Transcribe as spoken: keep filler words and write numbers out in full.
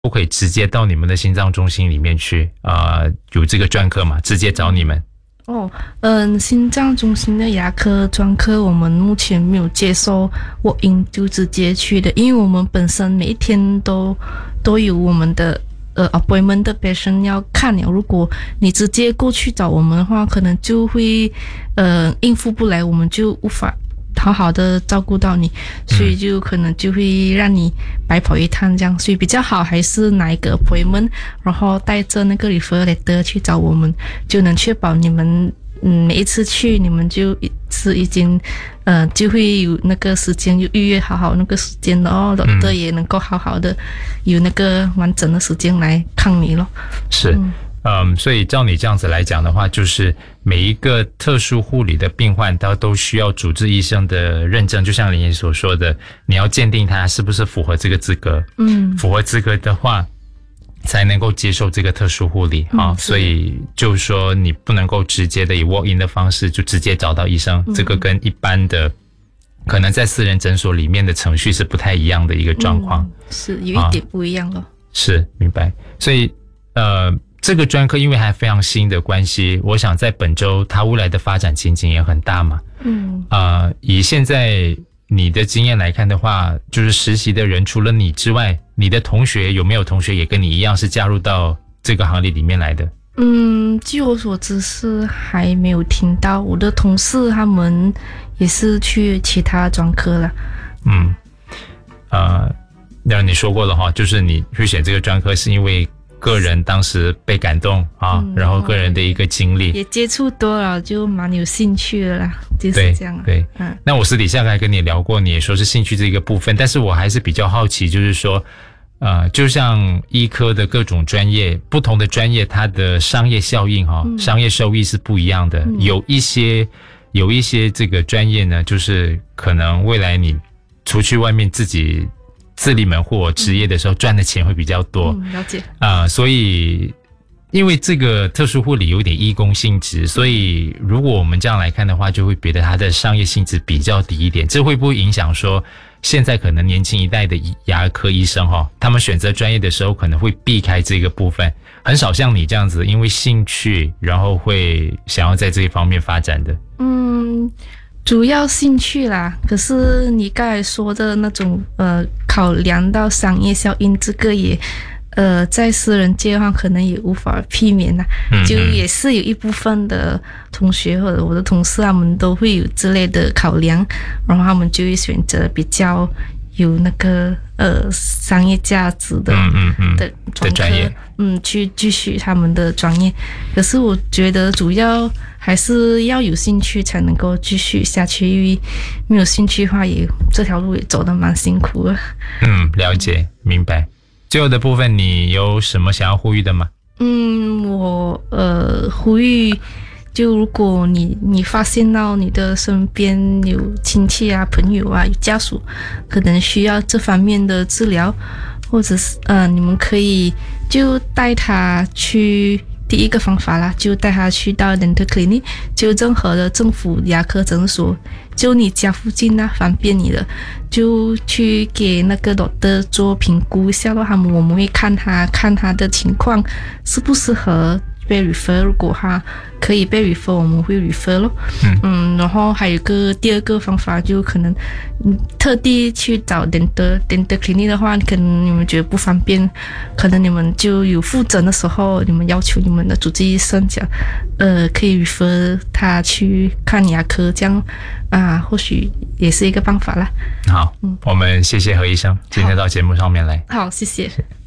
不可以直接到你们的心脏中心里面去？呃，有这个专科嘛，直接找你们？ 哦，嗯，心脏中心的牙科专科，我们目前没有接受 walk in 就直接去的，因为我们本身每一天都都有我们的呃 appointment 的 patient 要看了。如果你直接过去找我们的话，可能就会呃应付不来，我们就无法好好的照顾到你，所以就可能就会让你白跑一趟这样，所以比较好还是拿一个 appointment， 然后带着那个 referral letter 去找我们，就能确保你们嗯每一次去你们就是已经呃就会有那个时间就预约好好那个时间了哦，doctor、嗯、也能够好好的有那个完整的时间来看你咯。 是。嗯嗯，所以照你这样子来讲的话，就是每一个特殊护理的病患，他都需要主治医生的认证，就像林爷所说的，你要鉴定他是不是符合这个资格。嗯，符合资格的话，才能够接受这个特殊护理啊、嗯。所以就是说，你不能够直接的以 walk in 的方式就直接找到医生，嗯、这个跟一般的可能在私人诊所里面的程序是不太一样的一个状况、嗯， 是有一点不一样了。啊、 是，明白。所以呃。这个专科因为还非常新的关系，我想在本州它未来的发展前景也很大嘛。嗯，呃，以现在你的经验来看的话，就是实习的人除了你之外，你的同学有没有同学也跟你一样是加入到这个行列里面来的？ 嗯，据我所知是还没有听到，我的同事他们也是去其他专科了。嗯， 呃，那你说过了哈，就是你去选这个专科是因为个人当时被感动啊、嗯，然后个人的一个经历也接触多了，就蛮有兴趣的啦，就是这样。 对，对嗯。那我私底下还跟你聊过，你也说是兴趣这个部分，但是我还是比较好奇，就是说，呃，就像医科的各种专业，不同的专业它的商业效应哈、嗯，商业收益是不一样的。嗯、有一些有一些这个专业呢，就是可能未来你出去外面自己自立门户职业的时候赚的钱会比较多。 嗯，了解。 啊、呃，所以因为这个特殊护理有点义工性质，所以如果我们这样来看的话，就会觉得它的商业性质比较低一点。这会不会影响说现在可能年轻一代的牙科医生哈，他们选择专业的时候可能会避开这个部分，很少像你这样子因为兴趣然后会想要在这一方面发展的？ 嗯，主要兴趣啦，可是你刚才说的那种呃，考量到商业效应，这个也呃，在私人界的话，可能也无法避免啦。嗯嗯，就也是有一部分的同学或者我的同事，他们都会有之类的考量，然后他们就会选择比较有那个呃商业价值的嗯嗯嗯的专科，嗯，去继续他们的专业。可是我觉得主要还是要有兴趣才能够继续下去，因为没有兴趣的话也，这条路也走得蛮辛苦的。 嗯，了解，明白。最后的部分，你有什么想要呼吁的吗？ 嗯，我呃呼吁，就如果你你发现到你的身边有亲戚啊、朋友啊、有家属，可能需要这方面的治疗，或者是呃，你们可以就带他去。第一个方法啦，就带他去到 dental clinic， 就任何的政府牙科诊所，就你家附近啊，方便你的，就去给那个 doctor 做评估一下咯。他们我们会看他看他的情况适不适合被 refer， 如果他可以被 refer， 我们会 refer 咯。嗯, 嗯然后还有个第二个方法，就可能嗯特地去找 dental dental clinic 的话，可能你们觉得不方便，可能你们就有复诊的时候，你们要求你们的主治医生讲，呃，可以 refer 他去看牙科，这样啊，或许也是一个办法啦。 好，嗯，我们谢谢何医生今天到节目上面来。 好，好谢谢。